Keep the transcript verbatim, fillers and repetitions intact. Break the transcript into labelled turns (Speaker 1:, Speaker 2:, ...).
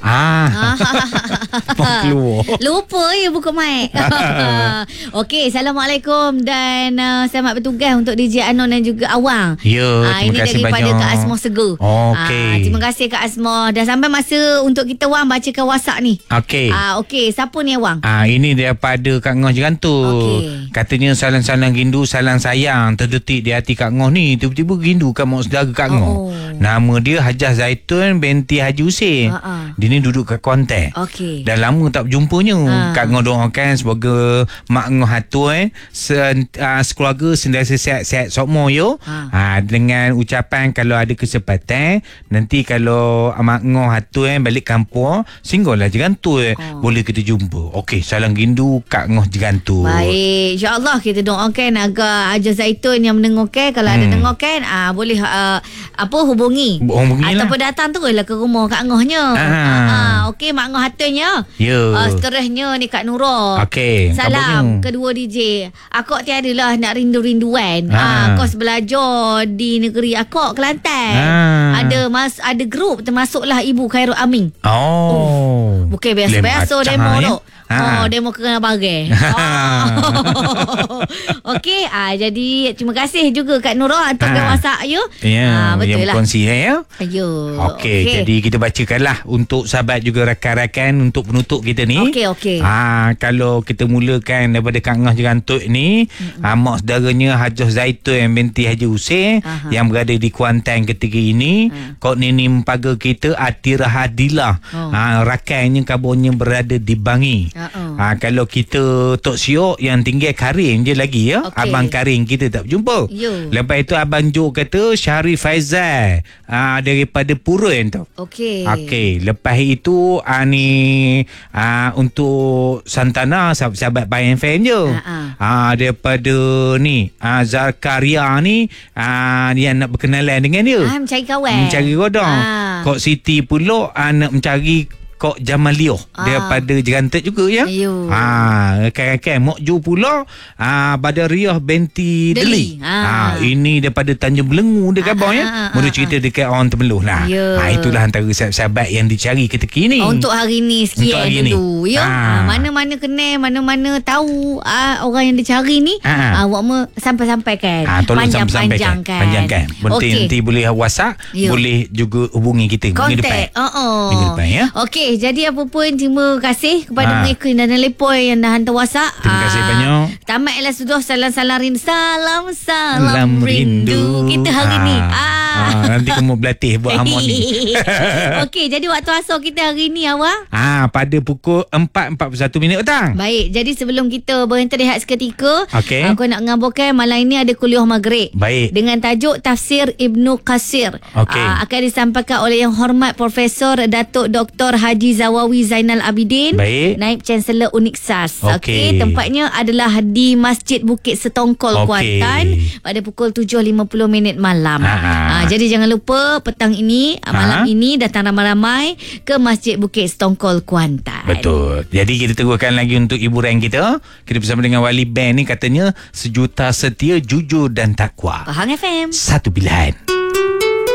Speaker 1: Ah.
Speaker 2: Keluar.
Speaker 1: Lupa ya buka mic. Okey, Assalamualaikum dan uh, selamat bertugas untuk D J Anon dan juga Awang.
Speaker 2: Ya,
Speaker 1: uh,
Speaker 2: terima
Speaker 1: ini
Speaker 2: kasih
Speaker 1: daripada
Speaker 2: banyak.
Speaker 1: Kak Asmoh Segu.
Speaker 2: Okey.
Speaker 1: Uh, terima kasih Kak Asmoh. Dah sampai masa untuk kita Wang bacakan WhatsApp ni.
Speaker 2: Okey.
Speaker 1: Ah, uh, okey, siapa ni Wang?
Speaker 2: Ah, ini daripada Kak Ngoh Jerantu.
Speaker 1: Okey.
Speaker 2: Katanya salang-salang rindu, salang sayang terdetik di hati Kak Ngoh ni. Tiba-tiba rindu kan mak saudara Kak Ngoh.
Speaker 1: Oh.
Speaker 2: Nama dia Hajah Zaitun binti Haji Husin.
Speaker 1: Uh-uh.
Speaker 2: Dia ni duduk kat Kuantan.
Speaker 1: Okey.
Speaker 2: Dah lama tak berjumpanya.
Speaker 1: Ha.
Speaker 2: Kak Ngoh doakan semoga mak Ngoh hatu eh sen, uh, sekeluarga sentiasa sihat-sihat sokmo yo.
Speaker 1: Ha.
Speaker 2: Ha, dengan ucapan kalau ada kesempatan nanti kalau mak Ngoh hatu eh balik kampung singgahlah Jerantu eh.
Speaker 1: Oh.
Speaker 2: Boleh kita jumpa. Okey, salam rindu Kak Ngoh Jerantu.
Speaker 1: Baik, insya-Allah kita doakan agar Haji Zaitun yang mendengarkan, kalau hmm. ada dengarkan ah boleh uh, apa hubungi.
Speaker 2: Hubungilah.
Speaker 1: Ataupun datang teruslah ke rumah Kak Ngohnya.
Speaker 2: Ah.
Speaker 1: Ah, okey Mak Ngoh hatunya.
Speaker 2: Ya.
Speaker 1: Uh, seterusnya ni Kak Nura.
Speaker 2: Okey,
Speaker 1: Salam
Speaker 2: kabarnya?
Speaker 1: kedua D J. Akak tiadalah nak rindu-rinduan.
Speaker 2: Ah.
Speaker 1: Ah, kos belajar di negeri akak Kelantan.
Speaker 2: Ah.
Speaker 1: Ada mas ada grup termasuklah Ibu Khairul Amin.
Speaker 2: Oh.
Speaker 1: Bukan biasa-biasa
Speaker 2: Lem
Speaker 1: demo
Speaker 2: acah,
Speaker 1: tu.
Speaker 2: eh? Ha.
Speaker 1: Oh, demo kena bagai. Oh. Okey, ah jadi terima kasih juga Kak Nura untuk
Speaker 2: Ha.
Speaker 1: WhatsApp you.
Speaker 2: Ya,
Speaker 1: Ah, betul
Speaker 2: yang
Speaker 1: lah.
Speaker 2: berkongsi ya.
Speaker 1: Ayo.
Speaker 2: Okey, okay. Jadi kita bacakanlah untuk sahabat juga rakan-rakan untuk penutup kita ni.
Speaker 1: Okey, okey.
Speaker 2: Ah, kalau kita mulakan daripada Kak Ngoh Jerantut ni, mm-hmm. ah, mak saudaranya Hajah Zaitun binti Haji Husin yang berada di Kuantan ketika ini.
Speaker 1: Uh.
Speaker 2: Kok nini mempaga kita Atira Hadilah.
Speaker 1: Oh.
Speaker 2: Ah, rakannya kabarnya berada di Bangi.
Speaker 1: Uh-uh.
Speaker 2: Ah, kalau kita Tok Siok yang tinggal Karim je lagi ya.
Speaker 1: Okey.
Speaker 2: Abang Karim kita tak berjumpa.
Speaker 1: Yo.
Speaker 2: Lepas itu Abang Jo kata Syarif Faizal ah, daripada Purun tu.
Speaker 1: Okey.
Speaker 2: Okey, lepas itu ah, ni ah, untuk Santana sahabat-sahabat Bayan Fan je.
Speaker 1: Ha-ha.
Speaker 2: Ah, daripada ni ah, Zarkaria ni ah, yang nak berkenalan dengan dia.
Speaker 1: Ah, mencari kawan.
Speaker 2: Mencari rodong.
Speaker 1: Ah.
Speaker 2: Kok Siti pula ah, nak mencari Kok Jamalio
Speaker 1: Ah.
Speaker 2: daripada Jerantut juga ya.
Speaker 1: Ayo.
Speaker 2: Ha, rakan-rakan Mok Ju pula ah, Badariah binti
Speaker 1: Deli.
Speaker 2: Deli.
Speaker 1: Ah.
Speaker 2: Ha, ini daripada Tanjung Belengu dia khabar
Speaker 1: Ah,
Speaker 2: ya.
Speaker 1: ah, ah,
Speaker 2: Mula
Speaker 1: ah,
Speaker 2: cerita dekat orang Temeluh lah.
Speaker 1: Ya.
Speaker 2: Ha, itulah antara sahabat-sahabat yang dicari ketika ini.
Speaker 1: Oh, untuk hari ni sekian
Speaker 2: Untuk hari
Speaker 1: dulu
Speaker 2: ni.
Speaker 1: ya.
Speaker 2: Ha.
Speaker 1: Ha. Mana-mana kenal, mana-mana tahu ah, orang yang dicari ni,
Speaker 2: Ha.
Speaker 1: ah, awak me sampai-sampaikan.
Speaker 2: Ha, tolong sampaikan.
Speaker 1: Panjang-panjangkan.
Speaker 2: Panjangkan. Nanti,
Speaker 1: Okey.
Speaker 2: nanti boleh WhatsApp,
Speaker 1: Ya.
Speaker 2: boleh juga hubungi kita minggu depan.
Speaker 1: Kontak. Uh-uh.
Speaker 2: Minggu depan ya.
Speaker 1: Okey, jadi apa pun terima kasih kepada
Speaker 2: Ha.
Speaker 1: mereka dan Lepoi yang dah hantar WhatsApp.
Speaker 2: Terima kasih
Speaker 1: Ah,
Speaker 2: banyak.
Speaker 1: Tamatlah sudah salam-salam rindu. Salam salam
Speaker 2: Salam
Speaker 1: rindu.
Speaker 2: rindu.
Speaker 1: Kita hari
Speaker 2: Ah.
Speaker 1: ni. Ah.
Speaker 2: Ah, nanti kamu berlatih buat harmoni.
Speaker 1: Okey, jadi waktu asal kita hari ni awak.
Speaker 2: Ah, pada pukul empat empat puluh satu minit petang.
Speaker 1: Baik, jadi sebelum kita berhenti rehat seketika,
Speaker 2: Okey.
Speaker 1: aku nak ngabarkan malam ini ada kuliah maghrib.
Speaker 2: Baik.
Speaker 1: Dengan tajuk Tafsir Ibnu Qasir.
Speaker 2: Okey.
Speaker 1: Aa, akan disampaikan oleh Yang Hormat Profesor Datuk Doktor Haji Zawawi Zainal Abidin,
Speaker 2: Baik.
Speaker 1: Naib Chancellor Uniksas.
Speaker 2: Okey.
Speaker 1: Okey, tempatnya adalah di Masjid Bukit Setongkol,
Speaker 2: Okey.
Speaker 1: Kuantan pada pukul tujuh lima puluh minit malam.
Speaker 2: Ah.
Speaker 1: Aa, jadi jangan lupa petang ini, malam
Speaker 2: Ah.
Speaker 1: ini datang ramai-ramai ke Masjid Bukit Setongkol, Kuantan.
Speaker 2: Betul. Jadi kita teruskan lagi untuk hiburan kita. Kita bersama dengan Wali Band ni katanya sejuta setia, jujur dan takwa.
Speaker 1: Pahang F M.
Speaker 2: Satu pilihan.